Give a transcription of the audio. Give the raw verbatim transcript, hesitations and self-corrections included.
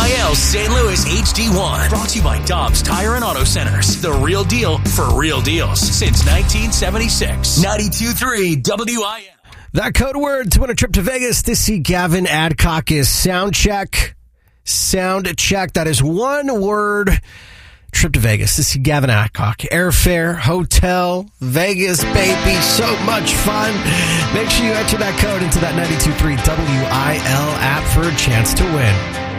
I L Saint Louis H D one. Brought to you by Dobbs Tire and Auto Centers. The real deal for real deals since nineteen seventy-six. ninety-two point three W I L. That code word to win a trip to Vegas to see Gavin Adcock is sound check. Sound check. That is one word. Trip to Vegas to see Gavin Adcock. Airfare, hotel, Vegas, baby. So much fun. Make sure you enter that code into that ninety-two point three W I L app for a chance to win.